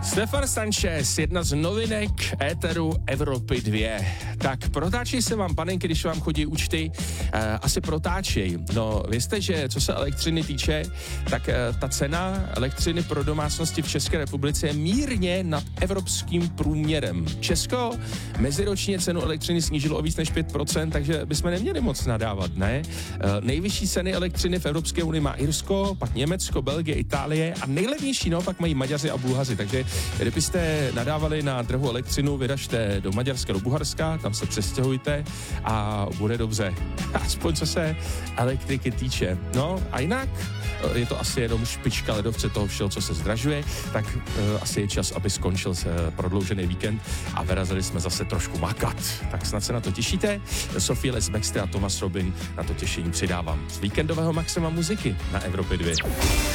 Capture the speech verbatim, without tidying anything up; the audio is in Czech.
Stefan Sanchez, jedna z novinek éteru Evropy dvě. Tak protáčí se vám panenky, když vám chodí účty? E, asi protáčej. No, vězte, že co se elektřiny týče, tak e, ta cena elektřiny pro domácnosti v České republice je mírně nad evropským průměrem. Česko meziročně cenu elektřiny snížilo o víc než pět procent, takže bychom neměli moc nadávat, ne? E, nejvyšší ceny elektřiny v Evropské unii má Irsko, pak Německo, Belgie, Itálie a nejlevnější no, pak mají Maďaři a Bulhaři, takže kdybyste nadávali na drahou elektřinu, vyražte do Maďarska, do Bulharska, tam se přestěhujte a bude dobře. Aspoň co se elektriky týče. No a jinak je to asi jenom špička ledovce toho všeho, co se zdražuje, tak uh, asi je čas, aby skončil se prodloužený víkend a vyrazili jsme zase trošku makat. Tak snad se na to těšíte. Sophie Les Baxter a Thomas Robin na to těšení přidávám. Z víkendového maxima muziky na Evropě dvě.